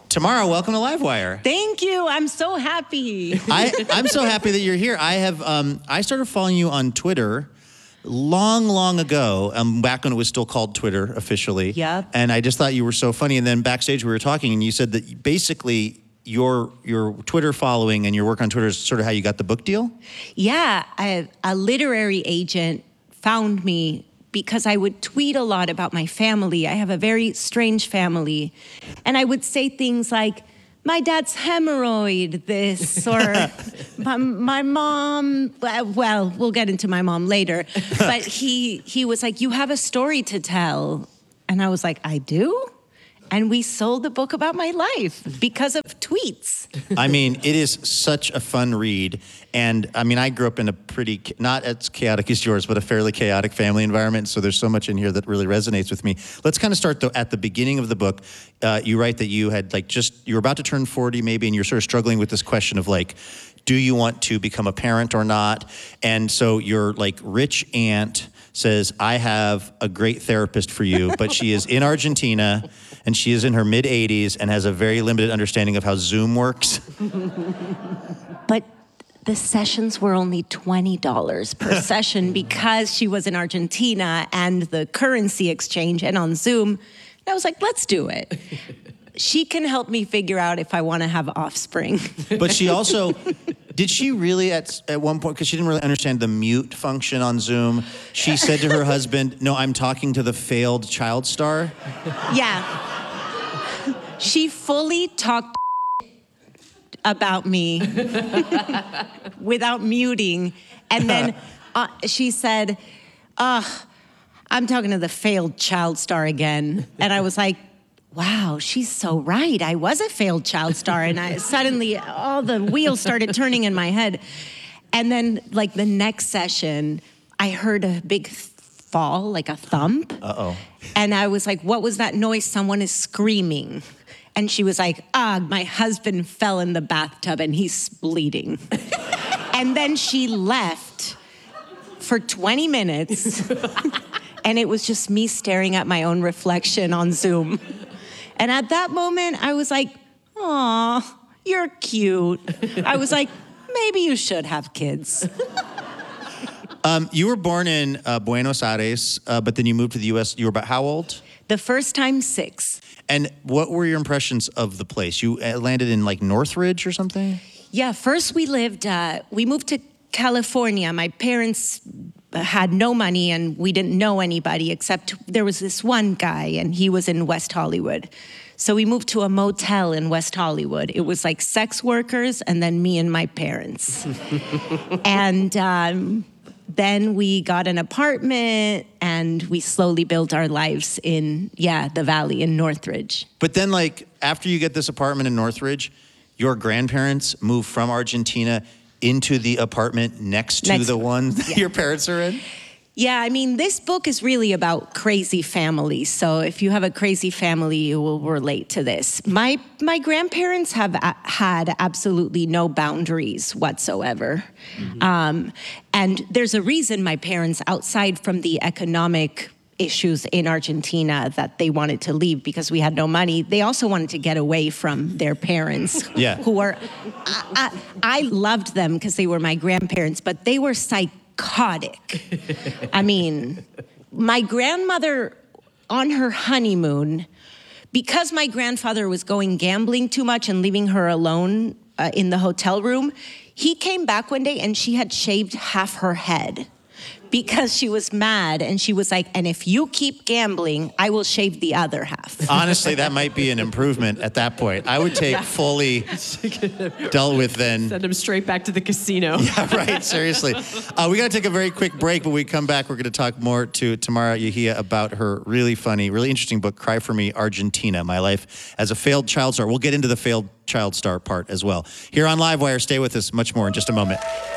Tamara, welcome to Livewire. Thank you. I'm so happy. I'm so happy that you're here. I started following you on Twitter long ago, back when it was still called Twitter officially. Yep. And I just thought you were so funny. And then backstage we were talking, and you said that basically your Twitter following and your work on Twitter is sort of how you got the book deal? Yeah, a literary agent found me because I would tweet a lot about my family. I have a very strange family. And I would say things like, my dad's hemorrhoid this, or my mom, well, we'll get into my mom later. But he was like, you have a story to tell. And I was like, I do? And we sold the book about my life because of tweets. I mean, it is such a fun read. And I mean, I grew up in a pretty, not as chaotic as yours, but a fairly chaotic family environment. So there's so much in here that really resonates with me. Let's kind of start though at the beginning of the book. You write that you had you were about to turn 40 maybe, and you're sort of struggling with this question of like, do you want to become a parent or not? And so your like rich aunt says, I have a great therapist for you, but she is in Argentina and she is in her mid 80s and has a very limited understanding of how Zoom works. But the sessions were only $20 per session because she was in Argentina and the currency exchange and on Zoom. And I was like, let's do it. She can help me figure out if I want to have offspring. But she also, did she really at one point, because she didn't really understand the mute function on Zoom, she said to her husband, no, I'm talking to the failed child star? Yeah. She fully talked about me without muting. And then she said, I'm talking to the failed child star again. And I was like, wow, she's so right. I was a failed child star. And suddenly all the wheels started turning in my head. And then like the next session, I heard a big fall, like a thump. Uh-oh. And I was like, what was that noise? Someone is screaming. And she was like, my husband fell in the bathtub and he's bleeding. And then she left for 20 minutes. And it was just me staring at my own reflection on Zoom. And at that moment, I was like, aw, you're cute. I was like, maybe you should have kids. You were born in Buenos Aires, but then you moved to the U.S. You were about how old? The first time, 6. And what were your impressions of the place? You landed in like Northridge or something? Yeah, first we moved to California. My parents had no money and we didn't know anybody except there was this one guy and he was in West Hollywood. So we moved to a motel in West Hollywood. It was like sex workers and then me and my parents. And then we got an apartment and we slowly built our lives in, the valley in Northridge. But then like after you get this apartment in Northridge, your grandparents move from Argentina into the apartment next to the one that your parents are in? Yeah, I mean, this book is really about crazy families. So if you have a crazy family, you will relate to this. My grandparents have had absolutely no boundaries whatsoever. Mm-hmm. And there's a reason my parents, outside from the economic issues in Argentina, that they wanted to leave because we had no money. They also wanted to get away from their parents, who were, I loved them because they were my grandparents, but they were psychotic. I mean, my grandmother on her honeymoon, because my grandfather was going gambling too much and leaving her alone in the hotel room, he came back one day and she had shaved half her head. Because she was mad, and she was like, and if you keep gambling, I will shave the other half. Honestly, that might be an improvement at that point. I would take fully dealt with then. Send him straight back to the casino. Yeah, right, seriously. We got to take a very quick break, but when we come back, we're going to talk more to Tamara Yahia about her really funny, really interesting book, Cry for Me, Argentina, My Life as a Failed Child Star. We'll get into the failed child star part as well. Here on Livewire, stay with us, much more in just a moment.